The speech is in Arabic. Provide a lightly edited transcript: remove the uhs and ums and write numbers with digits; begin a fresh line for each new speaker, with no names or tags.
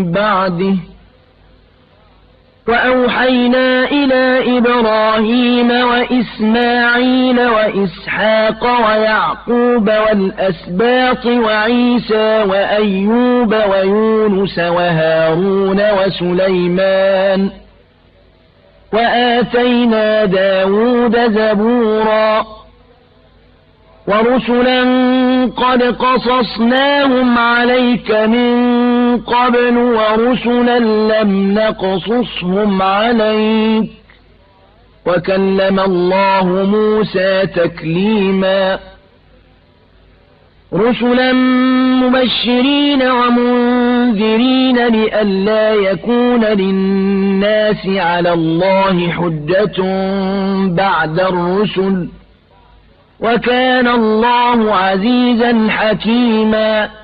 بعده وأوحينا إلى إبراهيم وإسماعيل وإسحاق ويعقوب والأسباط وعيسى وأيوب ويونس وهارون وسليمان وآتينا داود زبورا ورسلا قد قصصناهم عليك من قبل ورسلا لم نقصصهم عليك وكلم الله موسى تكليما رسلا مبشرين ومنذرين لئلا يكون للناس على الله حجة بعد الرسل وكان الله عزيزا حكيما